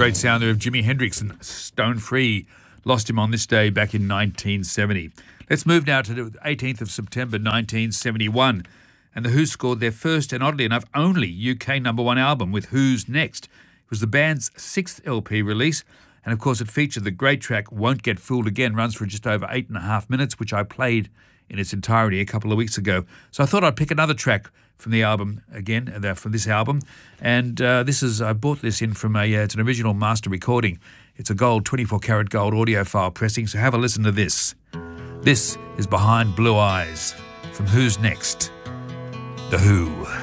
Great sound there of Jimi Hendrix and Stone Free. Lost him on this day back in 1970. Let's move now to the 18th of September 1971. And The Who scored their first and, oddly enough, only UK #1 album with Who's Next. It was the band's 6th LP release. And, of course, it featured the great track Won't Get Fooled Again, runs for just over 8.5 minutes, which I played in its entirety a couple of weeks ago. So I thought I'd pick another track from the album again, from this album. And I bought this in from it's an original master recording. It's a 24-karat gold audiophile pressing, so have a listen to this. This is Behind Blue Eyes from Who's Next? The Who.